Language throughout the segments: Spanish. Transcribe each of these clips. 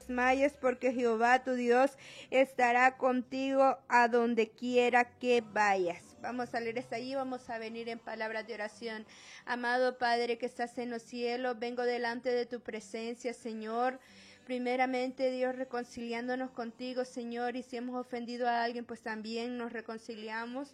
desmayes, porque Jehová tu Dios estará contigo a donde quiera que vayas. Vamos a leer esta allí, vamos a venir en palabras de oración. Amado Padre que estás en los cielos, vengo delante de tu presencia, Señor. Primeramente, Dios, reconciliándonos contigo, Señor, y si hemos ofendido a alguien, pues también nos reconciliamos.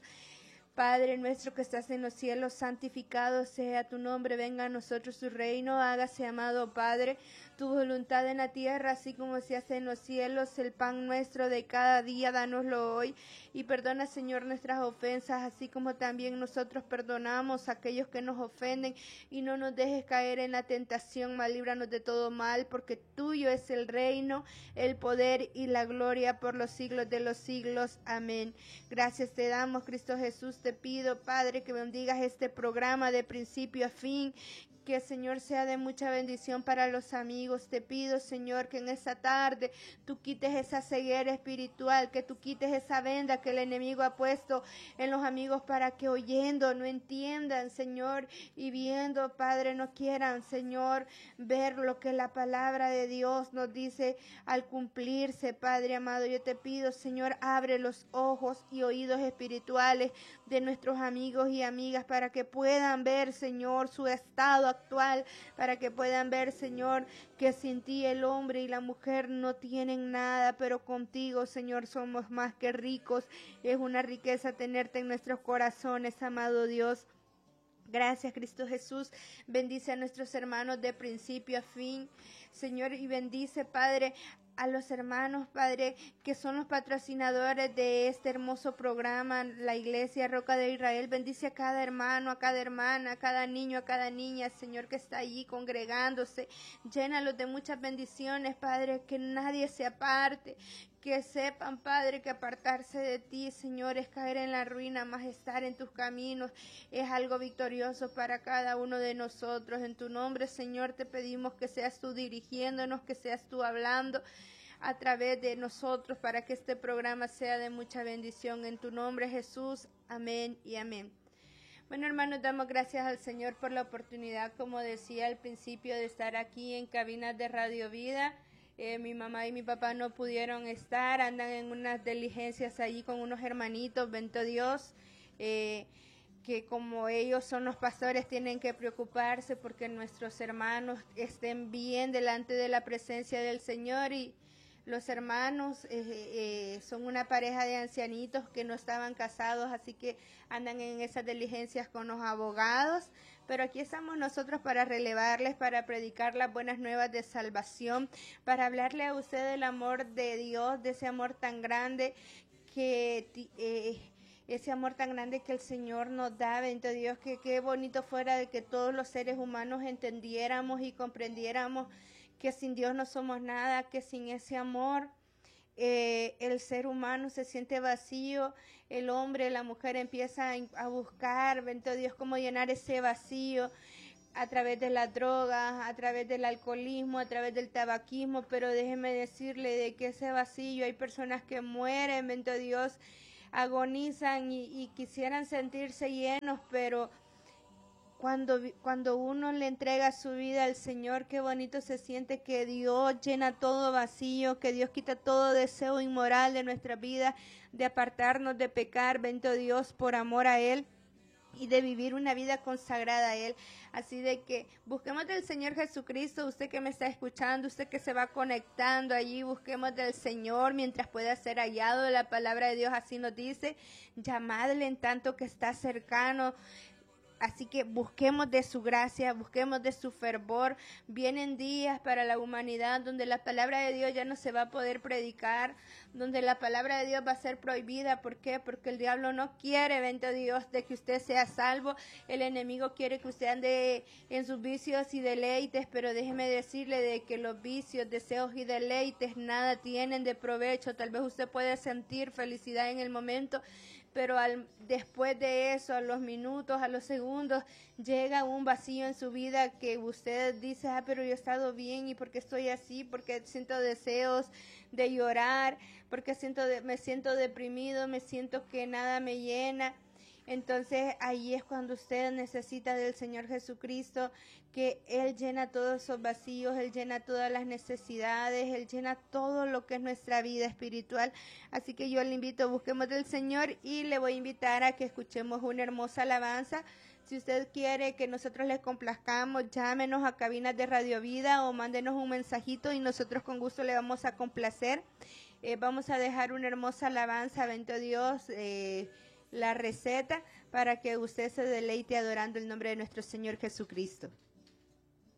Padre nuestro que estás en los cielos, santificado sea tu nombre, venga a nosotros tu reino, hágase, amado Padre, tu voluntad en la tierra, así como se hace en los cielos. El pan nuestro de cada día, dánoslo hoy, y perdona, Señor, nuestras ofensas, así como también nosotros perdonamos a aquellos que nos ofenden, y no nos dejes caer en la tentación, mas líbranos de todo mal, porque tuyo es el reino, el poder y la gloria por los siglos de los siglos. Amén. Gracias te damos, Cristo Jesús. Te pido, Padre, que bendigas este programa de principio a fin, que, Señor, sea de mucha bendición para los amigos. Te pido, Señor, que en esta tarde tú quites esa ceguera espiritual, que tú quites esa venda que el enemigo ha puesto en los amigos para que oyendo no entiendan, Señor, y viendo, Padre, no quieran, Señor, ver lo que la palabra de Dios nos dice al cumplirse. Padre amado, yo te pido, Señor, abre los ojos y oídos espirituales de nuestros amigos y amigas para que puedan ver, Señor, su estado actual, para que puedan ver, Señor, que sin ti el hombre y la mujer no tienen nada, pero contigo, Señor, somos más que ricos. Es una riqueza tenerte en nuestros corazones, amado Dios. Gracias, Cristo Jesús. Bendice a nuestros hermanos de principio a fin, Señor, y bendice, Padre, a los hermanos, Padre, que son los patrocinadores de este hermoso programa, la Iglesia Roca de Israel. Bendice a cada hermano, a cada hermana, a cada niño, a cada niña, Señor, que está allí congregándose. Llénalos de muchas bendiciones, Padre, que nadie se aparte. Que sepan, Padre, que apartarse de ti, Señor, es caer en la ruina, más estar en tus caminos es algo victorioso para cada uno de nosotros. En tu nombre, Señor, te pedimos que seas tú dirigiéndonos, que seas tú hablando a través de nosotros para que este programa sea de mucha bendición. En tu nombre, Jesús. Amén y amén. Bueno, hermanos, damos gracias al Señor por la oportunidad, como decía al principio, de estar aquí en Cabinas de Radio Vida. Mi mamá y mi papá no pudieron estar, andan en unas diligencias allí con unos hermanitos, bendito Dios, que como ellos son los pastores tienen que preocuparse porque nuestros hermanos estén bien delante de la presencia del Señor. Y los hermanos son una pareja de ancianitos que no estaban casados, así que andan en esas diligencias con los abogados. Pero aquí estamos nosotros para relevarles, para predicar las buenas nuevas de salvación, para hablarle a usted del amor de Dios, de ese amor tan grande ese amor tan grande que el Señor nos da. Bendito Dios, que qué bonito fuera de que todos los seres humanos entendiéramos y comprendiéramos que sin Dios no somos nada, que sin ese amor el ser humano se siente vacío, el hombre, la mujer empieza a buscar, bendito Dios, cómo llenar ese vacío a través de las drogas, a través del alcoholismo, a través del tabaquismo. Pero déjeme decirle de que ese vacío hay personas que mueren, bendito Dios, agonizan y quisieran sentirse llenos, pero cuando uno le entrega su vida al Señor, qué bonito se siente que Dios llena todo vacío, que Dios quita todo deseo inmoral de nuestra vida, de apartarnos de pecar, bendito Dios, por amor a Él, y de vivir una vida consagrada a Él. Así de que busquemos del Señor Jesucristo. Usted que me está escuchando, usted que se va conectando allí, busquemos del Señor mientras pueda ser hallado. La palabra de Dios así nos dice: llamadle en tanto que está cercano. Así que busquemos de su gracia, busquemos de su fervor. Vienen días para la humanidad donde la palabra de Dios ya no se va a poder predicar, donde la palabra de Dios va a ser prohibida. ¿Por qué? Porque el diablo no quiere, bendito Dios, de que usted sea salvo. El enemigo quiere que usted ande en sus vicios y deleites, pero déjeme decirle de que los vicios, deseos y deleites nada tienen de provecho. Tal vez usted puede sentir felicidad en el momento, pero después de eso, a los minutos, a los segundos, llega un vacío en su vida que usted dice: pero yo he estado bien, ¿y por qué estoy así? Porque siento deseos de llorar, porque me siento deprimido, me siento que nada me llena. Entonces ahí es cuando usted necesita del Señor Jesucristo, que Él llena todos esos vacíos, Él llena todas las necesidades, Él llena todo lo que es nuestra vida espiritual. Así que yo le invito, busquemos del Señor, y le voy a invitar a que escuchemos una hermosa alabanza. Si usted quiere que nosotros le complazcamos, llámenos a cabinas de Radio Vida o mándenos un mensajito y nosotros con gusto le vamos a complacer. Vamos a dejar una hermosa alabanza, bendito Dios, la receta, para que usted se deleite adorando el nombre de nuestro Señor Jesucristo.